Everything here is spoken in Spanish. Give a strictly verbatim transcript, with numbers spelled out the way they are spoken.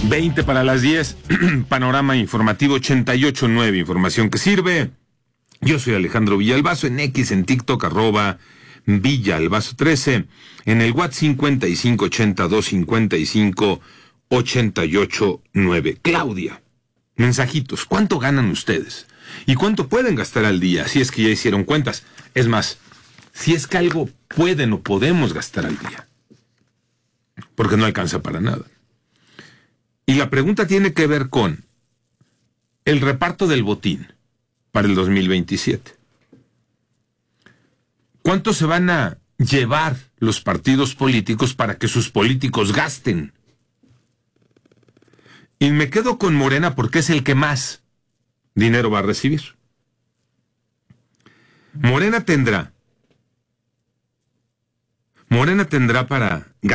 veinte para las diez, panorama informativo ochenta y ocho punto nueve, información que sirve. Yo soy Alejandro Villalbazo, en X, en TikTok, arroba Villalbazo trece, en el WhatsApp cincuenta y cinco ochenta y dos cincuenta y cinco ochenta y ocho nueve. Claudia, mensajitos, ¿cuánto ganan ustedes? ¿Y cuánto pueden gastar al día? Si es que ya hicieron cuentas. Es más, si es que algo pueden o podemos gastar al día. Porque no alcanza para nada. Y la pregunta tiene que ver con el reparto del botín para el dos mil veintisiete. ¿Cuánto se van a llevar los partidos políticos para que sus políticos gasten? Y me quedo con Morena porque es el que más dinero va a recibir. Morena tendrá, Morena tendrá para